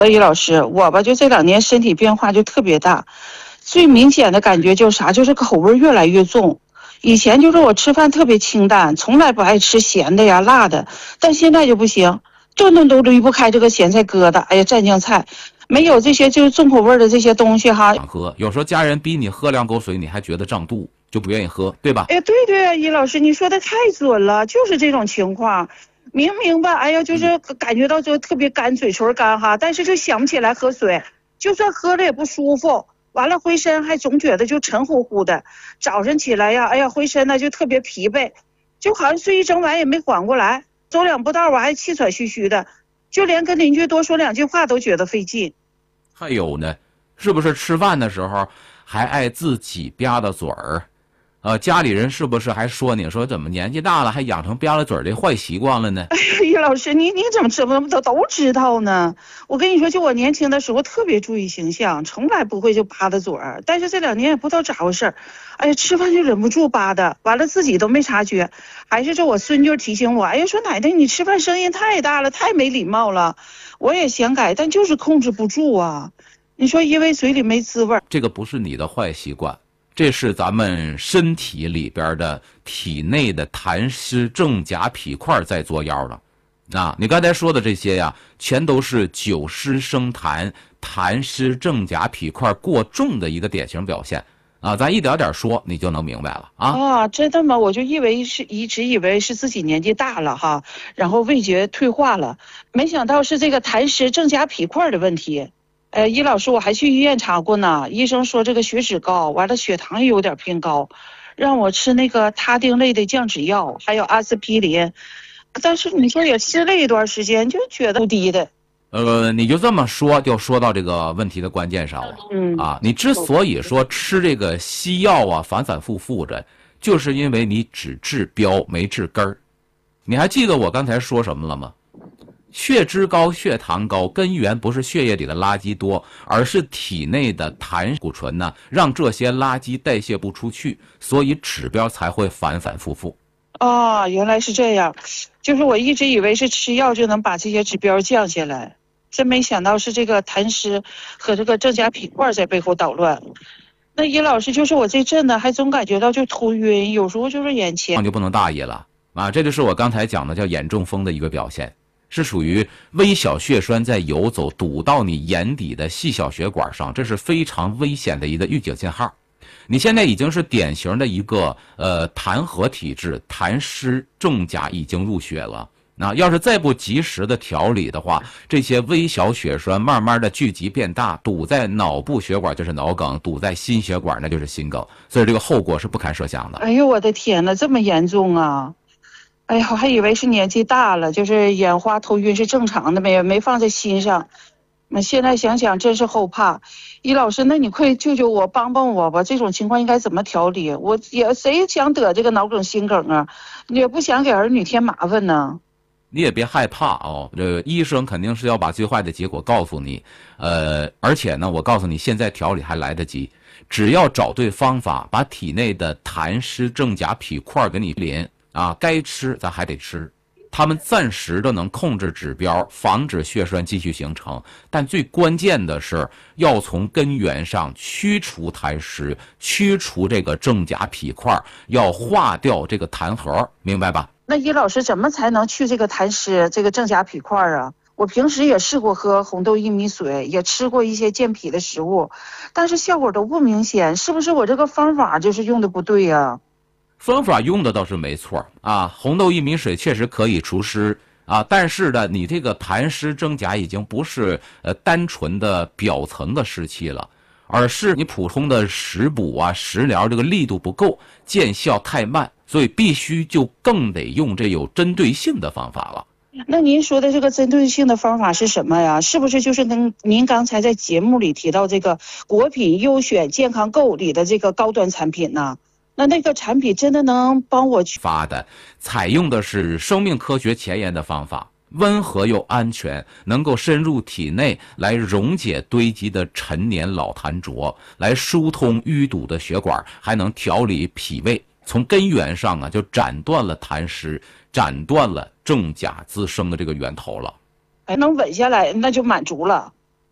易老师，我吧就这2年身体变化就特别大，最明显的感觉就是啥，就是口味越来越重。以前就是我吃饭特别清淡，从来不爱吃咸的呀、辣的，但现在就不行，顿顿都离不开这个咸菜疙瘩，哎呀蘸酱菜，没有这些就是重口味的这些东西哈。 喝，有时候家人逼你喝2口水，你还觉得胀肚，就不愿意喝，对吧？ 哎，对，易老师，你说的太准了，就是这种情况。明明吧，哎呀，就是感觉到就特别干，嘴唇干哈，但是就想不起来喝水，就算喝了也不舒服。完了，回身还总觉得就沉乎乎的，早上起来呀，哎呀，回身呢就特别疲惫，就好像睡一整晚也没缓过来，走2步道我还气喘吁吁的，就连跟邻居多说2句话都觉得费劲。 还有呢，是不是吃饭的时候还爱自己吧嗒嘴儿？家里人是不是还说你说怎么年纪大了还养成吧嗒嘴儿的坏习惯了呢？ 哎呀，易老师，你怎么都知道呢？我跟你说，就我年轻的时候特别注意形象，从来不会就吧嗒嘴儿。但是这2年也不知道咋回事，哎呀，吃饭就忍不住吧嗒，完了自己都没察觉。还是这我孙女提醒我，哎呀，说奶奶你吃饭声音太大了，太没礼貌了。我也想改，但就是控制不住啊。你说因为嘴里没滋味， 这个不是你的坏习惯。这是咱们身体里边的体内的痰湿正甲脾块在作妖了。你刚才说的这些呀，全都是久湿生痰、痰湿正甲脾块过重的一个典型表现啊。咱一点点说，你就能明白了啊。 真的吗？我就一直以为是自己年纪大了哈，然后味觉退化了，没想到是这个痰湿正甲脾块的问题。易老师，我还去医院查过呢，医生说这个血脂高，完了血糖也有点偏高，让我吃那个他汀类的降脂药，还有阿司匹林。但是你说也吃了一段时间，就觉得不低的。 你就这么说，就说到这个问题的关键上了。你之所以说吃这个西药啊，反反复复的，就是因为你只治标没治根儿。你还记得我刚才说什么了吗？血脂高、血糖高，根源不是血液里的垃圾多，而是体内的痰固醇呢，让这些垃圾代谢不出去，所以指标才会反反复复。 原来是这样，就是我一直以为是吃药就能把这些指标降下来，真没想到是这个痰湿和这个正甲脾块在背后捣乱。那易老师，就是我这阵子还总感觉到就头晕，有时候就是眼前。 那就不能大意了这就是我刚才讲的叫眼中风的一个表现。是属于微小血栓在游走，堵到你眼底的细小血管上，这是非常危险的一个预警信号。你现在已经是典型的一个痰核体质，痰湿正甲已经入血了。要是再不及时的调理的话，这些微小血栓慢慢的聚集变大，堵在脑部血管就是脑梗，堵在心血管那就是心梗，所以这个后果是不堪设想的。 哎呦我的天哪，这么严重啊！哎呀，我还以为是年纪大了，就是眼花头晕是正常的，没放在心上。那现在想想真是后怕。易老师，那你快救救我，帮帮我吧！这种情况应该怎么调理？我也谁想得这个脑梗、心梗啊？也不想给儿女添麻烦呢。 你也别害怕这个医生肯定是要把最坏的结果告诉你。而且呢，我告诉你，现在调理还来得及，只要找对方法，把体内的痰湿正甲脾块给你淋。该吃咱还得吃，他们暂时的能控制指标，防止血栓继续形成，但最关键的是要从根源上驱除痰湿，驱除这个正甲脾块，要化掉这个痰核，明白吧？ 那易老师怎么才能去这个痰湿这个正甲脾块啊？我平时也试过喝红豆薏米水，也吃过一些健脾的食物，但是效果都不明显，是不是我这个方法就是用的不对呀？ 方法用的倒是没错红豆薏米水确实可以除湿但是呢，你这个痰湿正甲已经不是单纯的表层的湿气了，而是你普通的食补食疗这个力度不够，见效太慢，所以必须就更得用这有针对性的方法了。 那您说的这个针对性的方法是什么呀？是不是就是跟您刚才在节目里提到这个国品优选健康购里的这个高端产品呢？那个产品真的能帮我去发的，采用的是生命科学前沿的方法，温和又安全，能够深入体内来溶解堆积的陈年老痰浊，来疏通淤堵的血管，还能调理脾胃，从根源上就斩断了痰湿，斩断了正甲滋生的这个源头了。 能稳下来，那就满足了。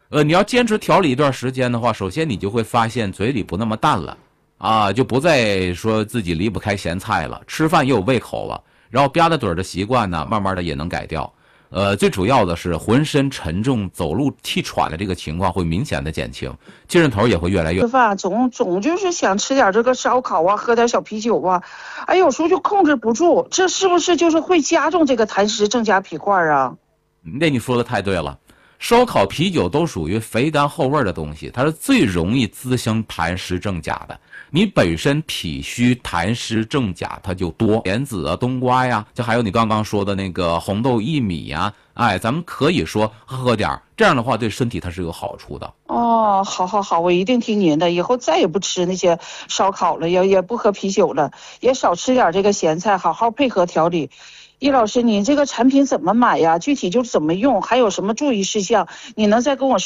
你要坚持调理一段时间的话，首先你就会发现嘴里不那么淡了，啊，就不再说自己离不开咸菜了，吃饭也有胃口了，然后吧嗒嘴的习惯呢，慢慢的也能改掉。最主要的是浑身沉重、走路气喘的这个情况会明显的减轻，精神头也会越来越。 吃饭总就是想吃点这个烧烤啊，喝点小啤酒啊，哎，有时候就控制不住，这是不是就是会加重这个痰湿，增加脾块啊？ 那你说的太对了，烧烤、啤酒都属于肥甘厚味的东西，它是最容易滋生痰湿正甲的。你本身脾虚痰湿正甲它就多，莲子啊、冬瓜呀，就还有你刚刚说的那个红豆薏米呀，哎，咱们可以说喝点儿，这样的话对身体它是有好处的。 哦，好，我一定听您的，以后再也不吃那些烧烤了，也不喝啤酒了，也少吃点这个咸菜，好好配合调理。易老师，您这个产品怎么买呀？具体就是怎么用，还有什么注意事项？你能再跟我说？